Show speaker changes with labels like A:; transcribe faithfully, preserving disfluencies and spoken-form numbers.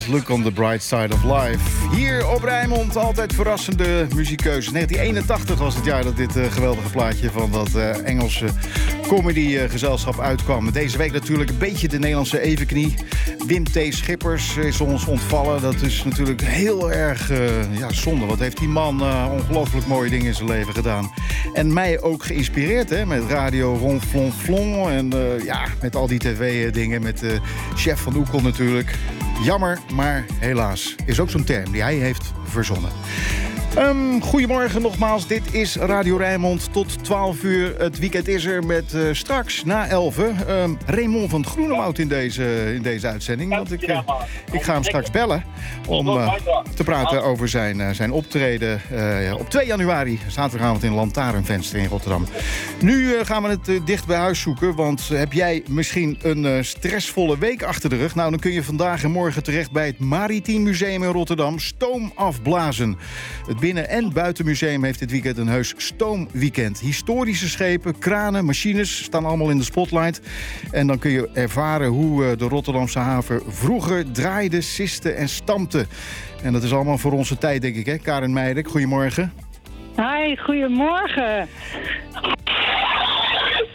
A: Look on the bright side of life. Hier op Rijnmond altijd verrassende muziekkeuze. negentien eenentachtig was het jaar dat dit uh, geweldige plaatje van dat uh, Engelse comedygezelschap uh, uitkwam. Deze week natuurlijk een beetje de Nederlandse evenknie. Wim T. Schippers is ons ontvallen. Dat is natuurlijk heel erg uh, ja, zonde. Wat heeft die man uh, ongelooflijk mooie dingen in zijn leven gedaan. En mij ook geïnspireerd hè, met Radio Ronflonflon. En uh, ja, met al die tv-dingen. Met uh, Chef van Oekel natuurlijk. Jammer, maar helaas. Is ook zo'n term die hij heeft verzonnen. Um, goedemorgen nogmaals, dit is Radio Rijnmond. Tot twaalf uur, het weekend is er met uh, straks na elven um, Raymond van Groenewoud in deze, in deze uitzending. Want ik, uh, ik ga hem straks bellen om uh, te praten over zijn, uh, zijn optreden uh, op twee januari. Zaterdagavond in Lantaarnvenster in Rotterdam. Nu uh, gaan we het uh, dicht bij huis zoeken, want uh, heb jij misschien een uh, stressvolle week achter de rug? Nou, dan kun je vandaag en morgen terecht bij het Maritiem Museum in Rotterdam. Stoom afblazen. Het Binnen- en Buitenmuseum heeft dit weekend een heus stoomweekend. Historische schepen, kranen, machines staan allemaal in de spotlight. En dan kun je ervaren hoe de Rotterdamse haven vroeger draaide, siste en stampte. En dat is allemaal voor onze tijd, denk ik, hè? Karin Meijering, goedemorgen.
B: Hi, goedemorgen.